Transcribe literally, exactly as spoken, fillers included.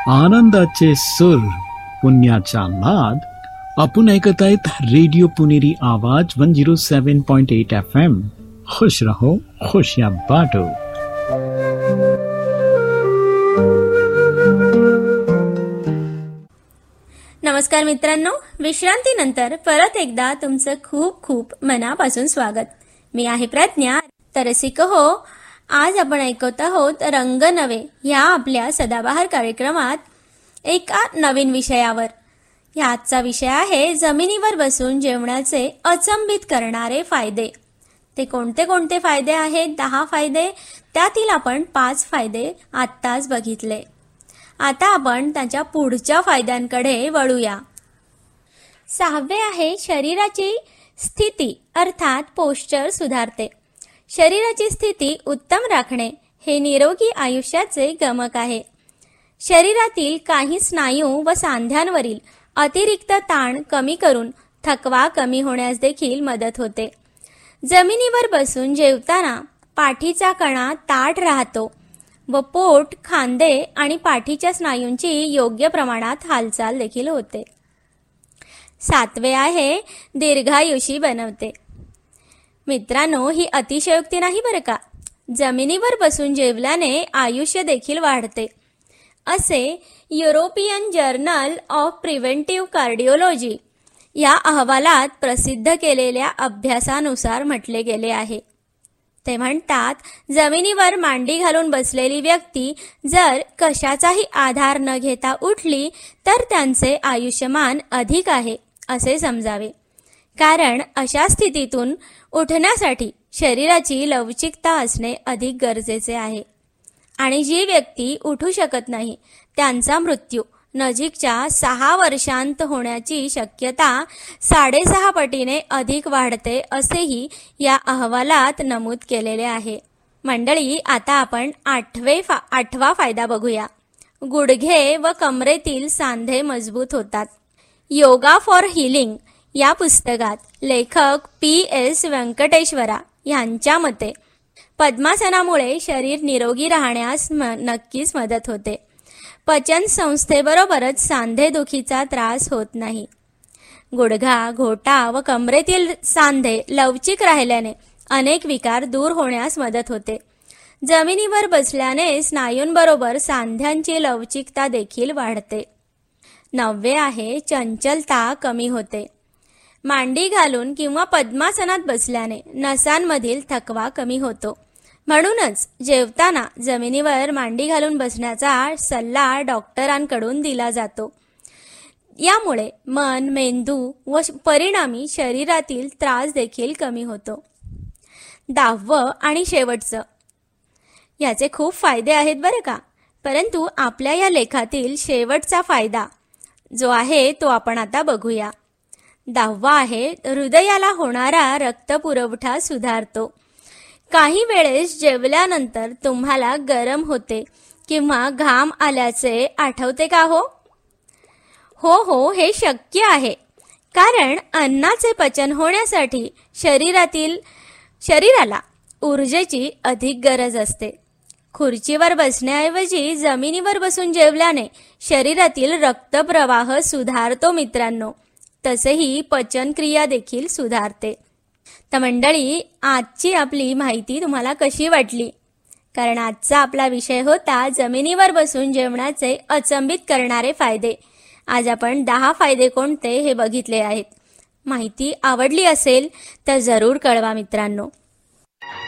आनंदाचे सूर, पुण्याचा नाद. आपण ऐकत आहेत रेडिओ पुणेरी आवाज वन झिरो सेवन पॉइंट एट एफ एम. खुश रहो, खुशियां बांटो. नमस्कार मित्रांनो, विश्रांतीनंतर परत एकदा तुमचं खूप खूप मनापासून स्वागत. मी आहे प्रज्ञा. तर रसिक हो, आज आपण ऐकत आहोत रंग नवे ह्या आपल्या सदाबहार कार्यक्रमात एका नवीन विषयावर. ह्या आजचा विषय आहे जमिनीवर बसून जेवणाचे अचंबित करणारे फायदे. ते कोणते कोणते फायदे आहेत? दहा फायदे. त्यातील आपण पाच फायदे आत्ताच बघितले. आता आपण त्याच्या पुढच्या फायद्यांकडे वळूया. सहावे आहे शरीराची स्थिती अर्थात पोश्चर सुधारते. शरीराची स्थिती उत्तम राखणे हे निरोगी आयुष्याचे गमक आहे. शरीरातील काही स्नायू व सांध्यांवरील अतिरिक्त ताण कमी करून थकवा कमी होण्यास देखील मदत होते. जमिनीवर बसून जेवताना पाठीचा कणा ताठ राहतो व पोट, खांदे आणि पाठीच्या स्नायूंची योग्य प्रमाणात हालचाल देखील होते. सातवे आहे दीर्घायुषी बनवते. मित्रांनो, ही अतिशयोक्ती नाही बरं का. जमिनीवर बसून जेवल्याने आयुष्य देखील वाढते असे European journal of preventive cardiology या अहवालात प्रसिद्ध केलेल्या अभ्यासानुसार म्हटले गेले आहे. ते म्हणतात, जमिनीवर मांडी घालून बसलेली व्यक्ती जर कशाचाही आधार न घेता उठली तर त्यांचे आयुष्यमान अधिक आहे असे समजावे. कारण अशा स्थितीतून उठण्यासाठी शरीराची लवचिकता असणे अधिक गरजेचे आहे. आणि जी व्यक्ती उठू शकत नाही त्यांचा मृत्यू नजीकच्या सहा वर्षांत होण्याची शक्यता साडेसहा पटीने अधिक वाढते असेही या अहवालात नमूद केलेले आहे. मंडळी, आता आपण आठवे फा आठवा फायदा बघूया. गुडघे व कमरेतील सांधे मजबूत होतात. योगा फॉर हिलिंग या पुस्तकात लेखक पी एस व्यंकटेश्वरा यांच्या मते पद्मासनामुळे शरीर निरोगी राहण्यास नक्कीच मदत होते. पचन संस्थेबरोबरच सांधेदुखीचा त्रास होत नाही. गुडघा, घोटा व कमरेतील सांधे लवचिक राहिल्याने अनेक विकार दूर होण्यास मदत होते. जमिनीवर बसल्याने स्नायूंबरोबर सांध्यांची लवचिकता देखील वाढते. नववे आहे चंचलता कमी होते. मांडी घालून किंवा पद्मासनात बसल्याने नसांमधील थकवा कमी होतो. म्हणूनच जेवताना जमिनीवर मांडी घालून बसण्याचा सल्ला डॉक्टरांकडून दिला जातो. यामुळे मन, मेंदू व परिणामी शरीरातील त्रास देखील कमी होतो. दहावं आणि शेवटचं, याचे खूप फायदे आहेत बरं का. परंतु आपल्या या लेखातील शेवटचा फायदा जो आहे तो आपण आता बघूया. दहावा आहे हृदयाला होणारा रक्तपुरवठा सुधारतो. काही वेळेस जेवल्यानंतर तुम्हाला गरम होते किंवा घाम आल्याचे आठवते का हो? हो हो हे शक्य आहे. कारण अन्नाचे पचन होण्यासाठी शरीरातील शरीराला ऊर्जेची अधिक गरज असते. खुर्चीवर बसण्याऐवजी जमिनीवर बसून जेवल्याने शरीरातील रक्तप्रवाह सुधारतो मित्रांनो. तसेही पचनक्रिया देखील सुधारते. तर मंडळी, आजची आपली माहिती तुम्हाला कशी वाटली? कारण आजचा आपला विषय होता जमिनीवर बसून जेवणाचे अचंबित करणारे फायदे. आज आपण दहा फायदे कोणते हे बघितले आहेत. माहिती आवडली असेल तर जरूर कळवा मित्रांनो.